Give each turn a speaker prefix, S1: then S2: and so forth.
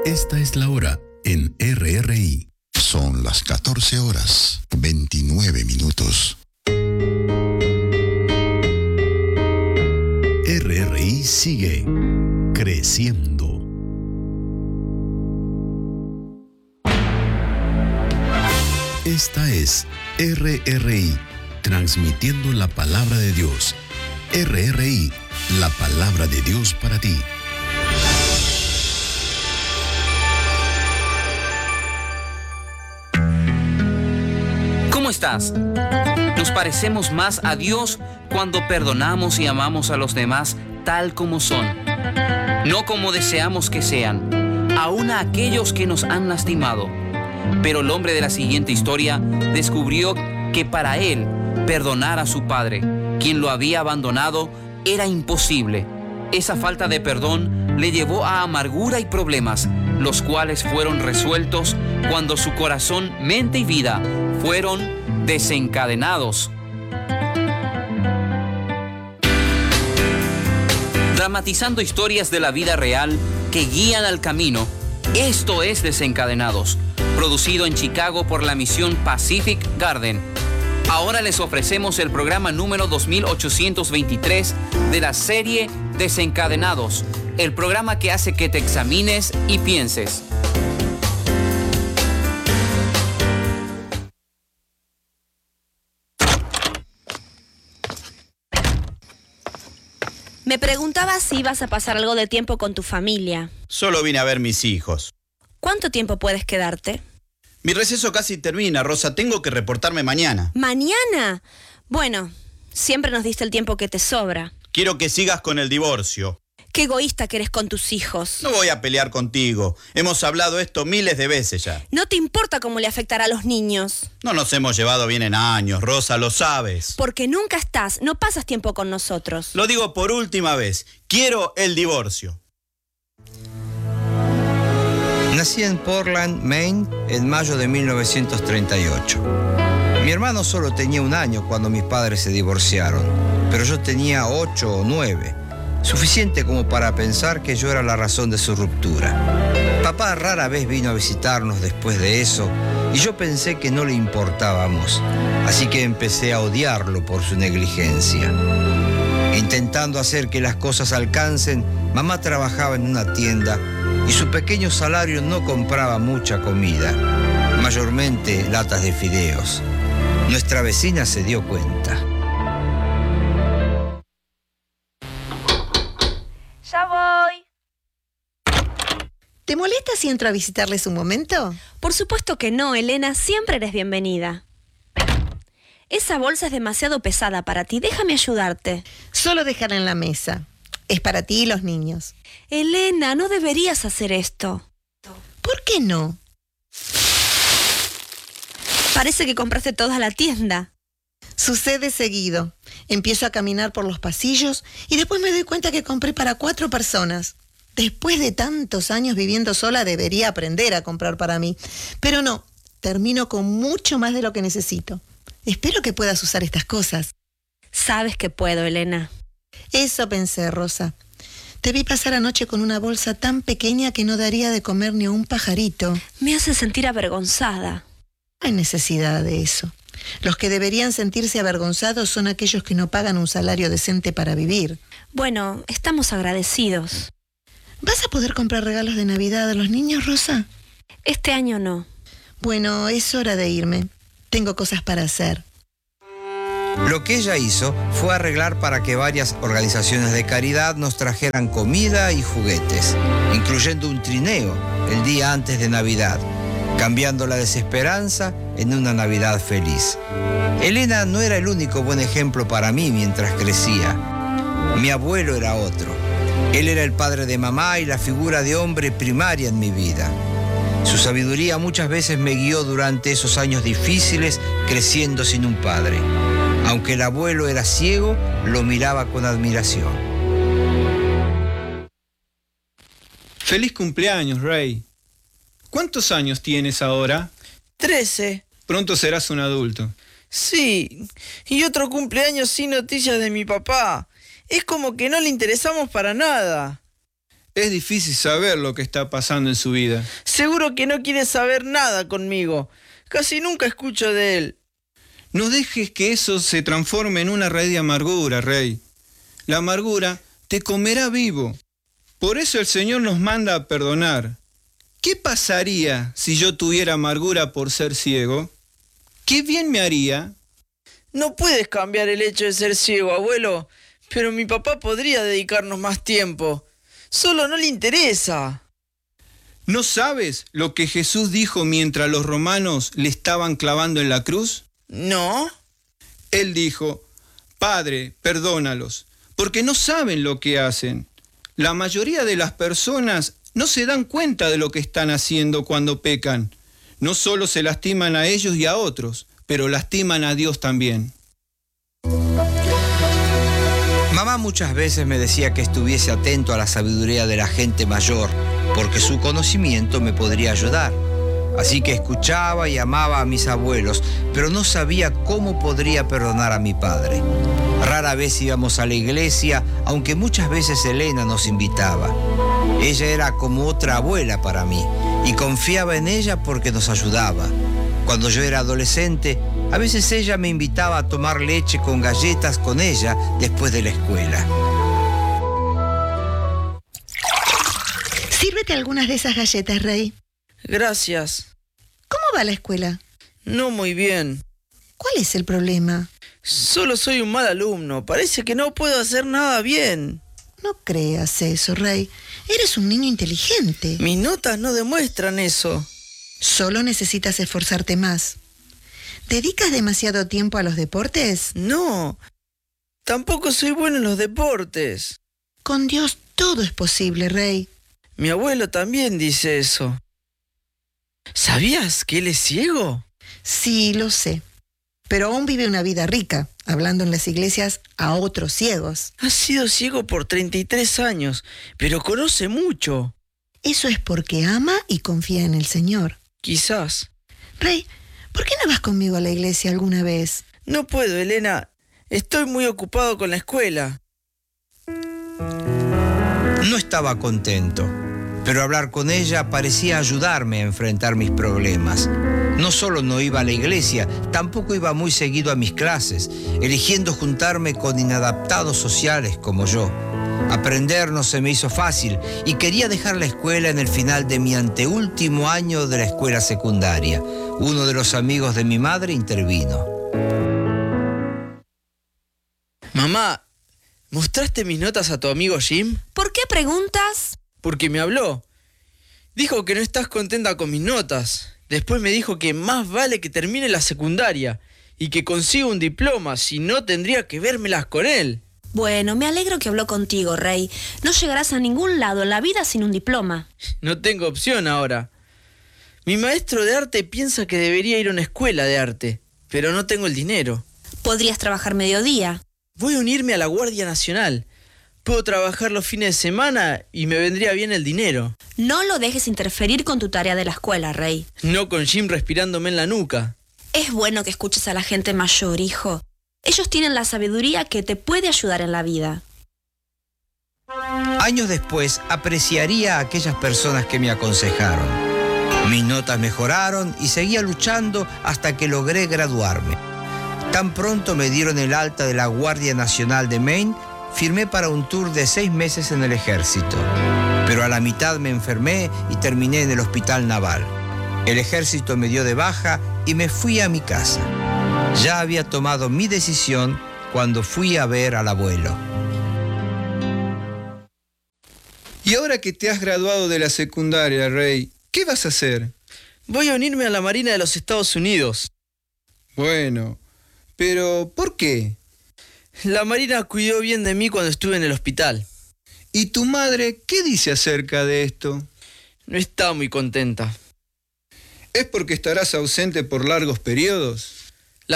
S1: Esta es la hora en RRI.
S2: Son las 14 horas, 29 minutos.
S1: RRI sigue creciendo. Esta es RRI, transmitiendo la palabra de Dios. RRI, la palabra de Dios para ti.
S3: ¿Cómo estás? Nos parecemos más a Dios cuando perdonamos y amamos a los demás tal como son, no como deseamos que sean, aun a aquellos que nos han lastimado. Pero el hombre de la siguiente historia descubrió que para él perdonar a su padre, quien lo había abandonado, era imposible. Esa falta de perdón le llevó a amargura y problemas, los cuales fueron resueltos cuando su corazón, mente y vida fueron desencadenados. Dramatizando historias de la vida real que guían al camino, esto es Desencadenados, producido en Chicago por la misión Pacific Garden. Ahora les ofrecemos el programa número 2823 de la serie Desencadenados, el programa que hace que te examines y pienses.
S4: Me preguntaba si ibas a pasar algo de tiempo con tu familia.
S5: Solo vine a ver mis hijos.
S4: ¿Cuánto tiempo puedes quedarte?
S5: Mi receso casi termina, Rosa. Tengo que reportarme mañana.
S4: ¿Mañana? Bueno, siempre nos diste el tiempo que te sobra.
S5: Quiero que sigas con el divorcio.
S4: Qué egoísta que eres con tus hijos.
S5: No voy a pelear contigo. Hemos hablado esto miles de veces ya.
S4: No te importa cómo le afectará a los niños.
S5: No nos hemos llevado bien en años, Rosa, lo sabes.
S4: Porque nunca estás, no pasas tiempo con nosotros.
S5: Lo digo por última vez. Quiero el divorcio.
S6: Nací en Portland, Maine, en mayo de 1938. Mi hermano solo tenía 1 año cuando mis padres se divorciaron, pero yo tenía 8 o 9, suficiente como para pensar que yo era la razón de su ruptura. Papá rara vez vino a visitarnos después de eso y yo pensé que no le importábamos, así que empecé a odiarlo por su negligencia. Intentando hacer que las cosas alcancen, mamá trabajaba en una tienda y su pequeño salario no compraba mucha comida, mayormente latas de fideos. Nuestra vecina se dio cuenta.
S4: Ya voy.
S7: ¿Te molesta si entro a visitarles un momento?
S4: Por supuesto que no, Elena, siempre eres bienvenida. Esa bolsa es demasiado pesada para ti, déjame ayudarte.
S7: Solo déjala en la mesa. Es para ti y los niños.
S4: Elena, no deberías hacer esto.
S7: ¿Por qué no?
S4: Parece que compraste toda la tienda.
S7: Sucede seguido. Empiezo a caminar por los pasillos y después me doy cuenta que compré para 4 personas. Después de tantos años viviendo sola debería aprender a comprar para mí. Pero no, termino con mucho más de lo que necesito. Espero que puedas usar estas cosas.
S4: Sabes que puedo, Elena.
S7: Eso pensé, Rosa. Te vi pasar anoche con una bolsa tan pequeña que no daría de comer ni a un pajarito.
S4: Me hace sentir avergonzada.
S7: No hay necesidad de eso. Los que deberían sentirse avergonzados son aquellos que no pagan un salario decente para vivir.
S4: Bueno, estamos agradecidos.
S7: ¿Vas a poder comprar regalos de Navidad a los niños, Rosa?
S4: Este año no.
S7: Bueno, es hora de irme. Tengo cosas para hacer.
S6: Lo que ella hizo fue arreglar para que varias organizaciones de caridad nos trajeran comida y juguetes, incluyendo un trineo el día antes de Navidad, cambiando la desesperanza en una Navidad feliz. Elena no era el único buen ejemplo para mí mientras crecía. Mi abuelo era otro. Él era el padre de mamá y la figura de hombre primaria en mi vida. Su sabiduría muchas veces me guió durante esos años difíciles creciendo sin un padre. Aunque el abuelo era ciego, lo miraba con admiración.
S8: ¡Feliz cumpleaños, Ray! ¿Cuántos años tienes ahora?
S9: 13.
S8: Pronto serás un adulto.
S9: Sí, y otro cumpleaños sin noticias de mi papá. Es como que no le interesamos para nada.
S8: Es difícil saber lo que está pasando en su vida.
S9: Seguro que no quiere saber nada conmigo. Casi nunca escucho de él.
S8: No dejes que eso se transforme en una raíz de amargura, Rey. La amargura te comerá vivo. Por eso el Señor nos manda a perdonar. ¿Qué pasaría si yo tuviera amargura por ser ciego? ¿Qué bien me haría?
S9: No puedes cambiar el hecho de ser ciego, abuelo. Pero mi papá podría dedicarnos más tiempo. Solo no le interesa.
S8: ¿No sabes lo que Jesús dijo mientras los romanos le estaban clavando en la cruz?
S9: ¿No?
S8: Él dijo: Padre, perdónalos, porque no saben lo que hacen. La mayoría de las personas no se dan cuenta de lo que están haciendo cuando pecan. No solo se lastiman a ellos y a otros, pero lastiman a Dios también.
S6: Mamá muchas veces me decía que estuviese atento a la sabiduría de la gente mayor, porque su conocimiento me podría ayudar. Así que escuchaba y amaba a mis abuelos, pero no sabía cómo podría perdonar a mi padre. Rara vez íbamos a la iglesia, aunque muchas veces Elena nos invitaba. Ella era como otra abuela para mí, y confiaba en ella porque nos ayudaba. Cuando yo era adolescente, a veces ella me invitaba a tomar leche con galletas con ella después de la escuela.
S7: Sírvete algunas de esas galletas, Rey.
S9: Gracias.
S7: ¿Cómo va la escuela?
S9: No muy bien.
S7: ¿Cuál es el problema?
S9: Solo soy un mal alumno. Parece que no puedo hacer nada bien.
S7: No creas eso, Rey. Eres un niño inteligente.
S9: Mis notas no demuestran eso.
S7: Solo necesitas esforzarte más. ¿Dedicas demasiado tiempo a los deportes?
S9: No. Tampoco soy bueno en los deportes.
S7: Con Dios todo es posible, Rey.
S9: Mi abuelo también dice eso. ¿Sabías que él es ciego?
S7: Sí, lo sé. Pero aún vive una vida rica, hablando en las iglesias a otros ciegos.
S9: Ha sido ciego por 33 años, pero conoce mucho.
S7: Eso es porque ama y confía en el Señor.
S9: Quizás.
S7: Rey, ¿por qué no vas conmigo a la iglesia alguna vez?
S9: No puedo, Elena. Estoy muy ocupado con la escuela.
S6: No estaba contento, pero hablar con ella parecía ayudarme a enfrentar mis problemas. No solo no iba a la iglesia, tampoco iba muy seguido a mis clases, eligiendo juntarme con inadaptados sociales como yo. Aprender no se me hizo fácil y quería dejar la escuela en el final de mi anteúltimo año de la escuela secundaria. Uno de los amigos de mi madre intervino.
S9: Mamá, ¿mostraste mis notas a tu amigo Jim?
S4: ¿Por qué preguntas?
S9: Porque me habló. Dijo que no estás contenta con mis notas. Después me dijo que más vale que termine la secundaria y que consiga un diploma, si no tendría que vérmelas con él.
S4: Bueno, me alegro que habló contigo, Rey. No llegarás a ningún lado en la vida sin un diploma.
S9: No tengo opción ahora. Mi maestro de arte piensa que debería ir a una escuela de arte, pero no tengo el dinero.
S4: Podrías trabajar mediodía.
S9: Voy a unirme a la Guardia Nacional. Puedo trabajar los fines de semana y me vendría bien el dinero.
S4: No lo dejes interferir con tu tarea de la escuela, Rey.
S9: No con Jim respirándome en la nuca.
S4: Es bueno que escuches a la gente mayor, hijo. Ellos tienen la sabiduría que te puede ayudar en la vida.
S6: Años después, apreciaría a aquellas personas que me aconsejaron. Mis notas mejoraron y seguía luchando hasta que logré graduarme. Tan pronto me dieron el alta de la Guardia Nacional de Maine, firmé para un tour de 6 meses en el ejército. Pero a la mitad me enfermé y terminé en el hospital naval. El ejército me dio de baja y me fui a mi casa. Ya había tomado mi decisión cuando fui a ver al abuelo.
S8: Y ahora que te has graduado de la secundaria, Rey, ¿qué vas a hacer?
S9: Voy a unirme a la Marina de los Estados Unidos.
S8: Bueno, pero ¿por qué?
S9: La Marina cuidó bien de mí cuando estuve en el hospital.
S8: ¿Y tu madre qué dice acerca de esto?
S9: No está muy contenta.
S8: ¿Es porque estarás ausente por largos periodos?